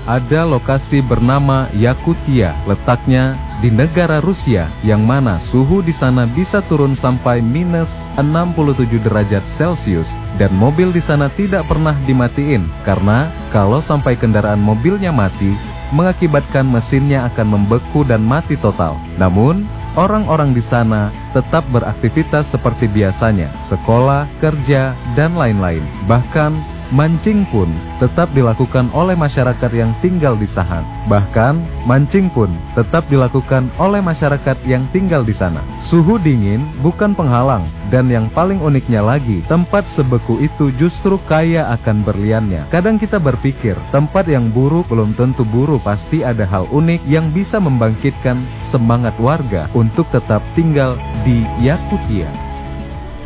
ada lokasi bernama Yakutia, letaknya di negara Rusia, yang mana suhu di sana bisa turun sampai minus 67 derajat Celcius, dan mobil di sana tidak pernah dimatiin, karena kalau sampai kendaraan mobilnya mati, mengakibatkan mesinnya akan membeku dan mati total. Namun, orang-orang di sana tetap beraktivitas seperti biasanya, sekolah, kerja, dan lain-lain. Bahkan, mancing pun tetap dilakukan oleh masyarakat yang tinggal di sana. Suhu dingin bukan penghalang, dan yang paling uniknya lagi, tempat sebeku itu justru kaya akan berliannya. Kadang kita berpikir, tempat yang buruk belum tentu buruk, pasti ada hal unik yang bisa membangkitkan semangat warga untuk tetap tinggal di Yakutia.